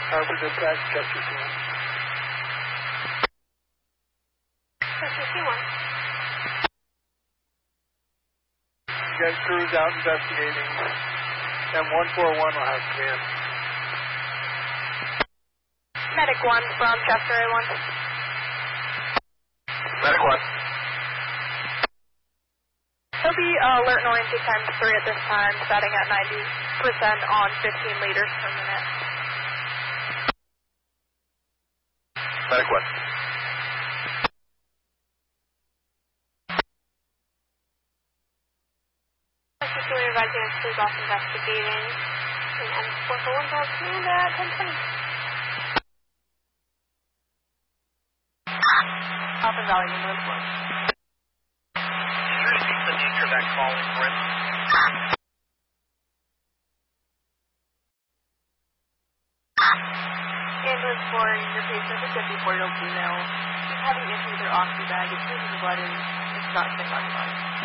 Harbor Dispatch, Chester C1. Chester C1. You got crews out investigating. M141 will have to be in. Medic 1 from Chester A1. Medic 1. He'll be alert and oriented times 3 at this time, setting at 90% on 15 liters per minute. Medic 1. Particularly advising us crews off investigating in M441 command at 1020. Alpha Valley, number 1. You received the nature of that call in Brent. Ambulance for your patient, a 54-year-old female, is having issues with her oxy bag. It's using blood and it's not sick on your body.